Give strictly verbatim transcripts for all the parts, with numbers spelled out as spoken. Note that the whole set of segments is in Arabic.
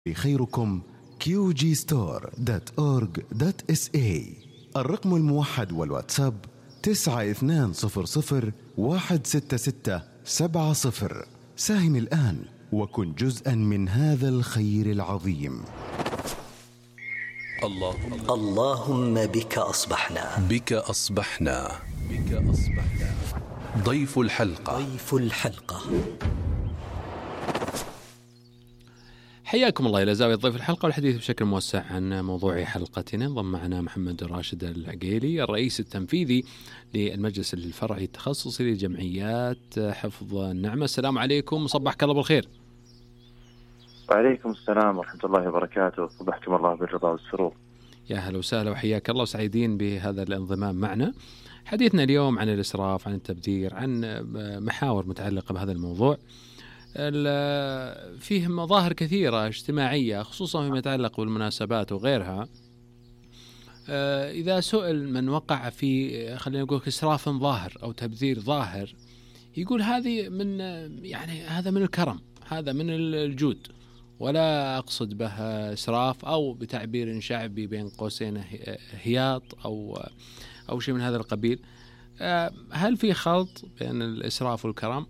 خيركم كيو جي ستور دوت أورغ دوت إس إيه. الرقم الموحد والواتساب تسعة اثنان صفر صفر واحد ستة ستة سبعة صفر. ساهم الآن وكن جزءا من هذا الخير العظيم. اللهم اللهم بك أصبحنا بك أصبحنا بك أصبحنا ضيف الحلقة ضيف الحلقة حياكم الله إلى زاوية ضيف الحلقة والحديث بشكل موسع عن موضوع حلقتنا. انضم معنا محمد راشد العقيلي الرئيس التنفيذي للمجلس الفرعي التخصصي لجمعيات حفظ النعمة. السلام عليكم، صبحك الله بالخير. وعليكم السلام ورحمة الله وبركاته، صبحكم الله بالرضا والسرور. يا هلا وسهلا وحياك الله، وسعيدين بهذا الانضمام معنا. حديثنا اليوم عن الإسراف، عن التبذير، عن محاور متعلقة بهذا الموضوع. فيه مظاهر كثيرة اجتماعية خصوصا فيما يتعلق بالمناسبات وغيرها. إذا سئل من وقع في خلينا نقول إسراف ظاهر أو تبذير ظاهر، يقول هذه من يعني هذا من الكرم، هذا من الجود، ولا أقصد به إسراف أو بتعبير شعبي بين قوسين هياط أو أو شيء من هذا القبيل. هل في خلط بين الإسراف والكرم؟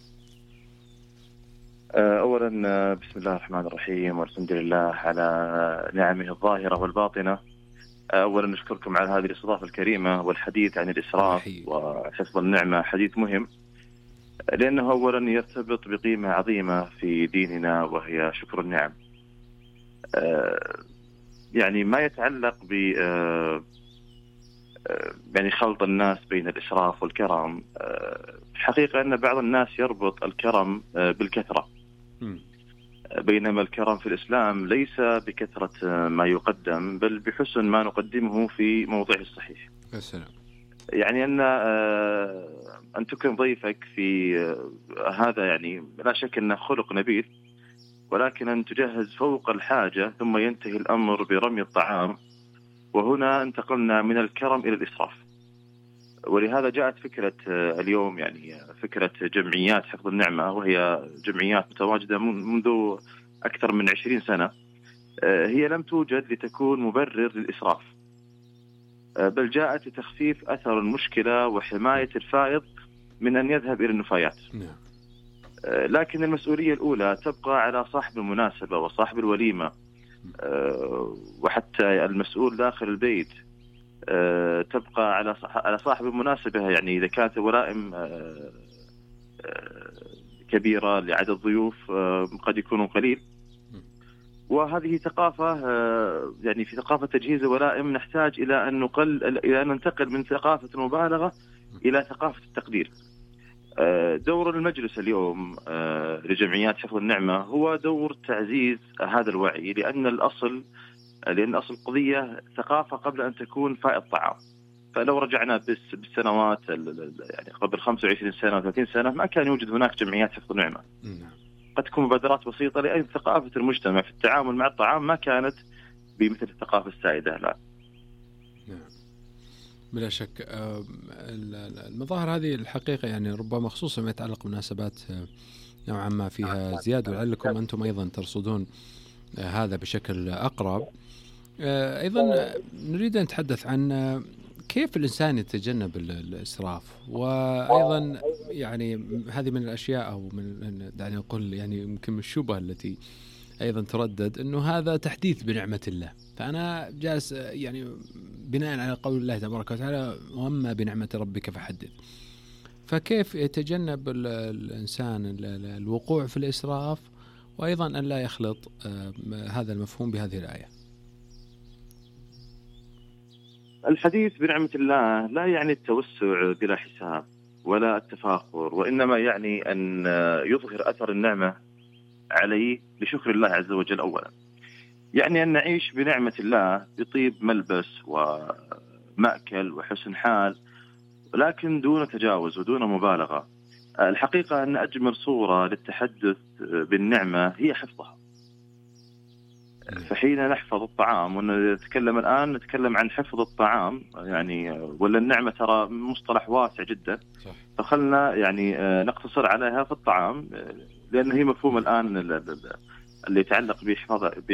أولا بسم الله الرحمن الرحيم، والحمد لله على نعمه الظاهرة والباطنة. أولا نشكركم على هذه الاستضافة الكريمة، والحديث عن الإسراف وحفظ النعمة حديث مهم، لأنه أولا يرتبط بقيمة عظيمة في ديننا وهي شكر النعم. يعني ما يتعلق ب يعني خلط الناس بين الإسراف والكرم، حقيقة أن بعض الناس يربط الكرم بالكثرة، بينما الكرم في الإسلام ليس بكثرة ما يقدم بل بحسن ما نقدمه في موضعه الصحيح. السلام. يعني أن أن تكرم ضيفك في هذا يعني لا شك أنه خلق نبيل، ولكن أن تجهز فوق الحاجة ثم ينتهي الأمر برمي الطعام، وهنا انتقلنا من الكرم إلى الإسراف. ولهذا جاءت فكرة اليوم يعني فكرة جمعيات حفظ النعمة، وهي جمعيات متواجدة منذ أكثر من عشرين سنة. هي لم توجد لتكون مبرر للإسراف، بل جاءت لتخفيف أثر المشكلة وحماية الفائض من أن يذهب إلى النفايات. لكن المسؤولية الأولى تبقى على صاحب المناسبة وصاحب الوليمة، وحتى المسؤول داخل البيت تبقى على على صاحب المناسبة. يعني إذا كانت ولائم كبيرة لعدد ضيوف قد يكونوا قليل، وهذه ثقافة يعني في ثقافة تجهيز الولائم نحتاج إلى أن نقل إلى أن ننتقل من ثقافة المبالغة إلى ثقافة التقدير. دور المجلس اليوم لجمعيات حفظ النعمة هو دور تعزيز هذا الوعي، لأن الأصل لأن أصل القضية ثقافة قبل أن تكون فائض طعام. فلو رجعنا بالسنوات يعني قبل خمسة وعشرين سنة وثلاثين سنة ما كان يوجد هناك جمعيات حفظ النعمة. قد تكون مبادرات بسيطة، لأن ثقافة المجتمع في التعامل مع الطعام ما كانت بمثل الثقافة السائدة. لا بلا شك. المظاهر هذه الحقيقة يعني ربما خصوصا ما يتعلق بمناسبات نوعا ما فيها زيادة، ولعلكم أنتم أيضا ترصدون هذا بشكل أقرب. أيضا نريد أن نتحدث عن كيف الإنسان يتجنب الإسراف، وأيضا يعني هذه من الأشياء أو من دعني أقول يعني يمكن من الشبهة التي أيضا تردد أنه هذا تحديث بنعمة الله. فأنا جالس يعني بناء على قول الله تبارك وتعالى وأما بنعمة ربك فحدث، فكيف يتجنب الإنسان الوقوع في الإسراف، وأيضا أن لا يخلط هذا المفهوم بهذه الآية؟ الحديث بنعمة الله لا يعني التوسع بلا حساب ولا التفاخر، وإنما يعني أن يظهر أثر النعمة عليه لشكر الله عز وجل. أولا يعني أن نعيش بنعمة الله بطيب ملبس ومأكل وحسن حال، ولكن دون تجاوز ودون مبالغة. الحقيقة أن أجمل صورة للتحدث بالنعمة هي حفظها. فحين نحفظ الطعام، ونتكلم الآن نتكلم عن حفظ الطعام يعني، ولا النعمة ترى مصطلح واسع جدا، فخلنا يعني نقتصر عليها في الطعام، لأن هي مفهوم الآن اللي يتعلق بحفاظ